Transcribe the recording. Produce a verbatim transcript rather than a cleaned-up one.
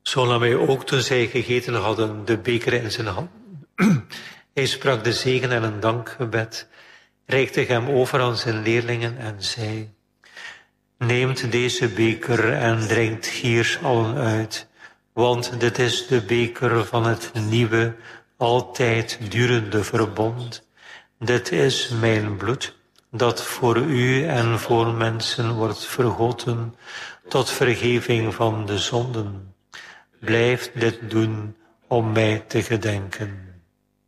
Zo nam hij ook, toen zij gegeten hadden, de beker in zijn hand. Hij sprak de zegen en een dankgebed, reikte hem over aan zijn leerlingen en zei: Neemt deze beker en drinkt hier allen uit, want dit is de beker van het nieuwe, altijd durende verbond. Dit is mijn bloed, dat voor u en voor mensen wordt vergoten tot vergeving van de zonden. Blijf dit doen om mij te gedenken.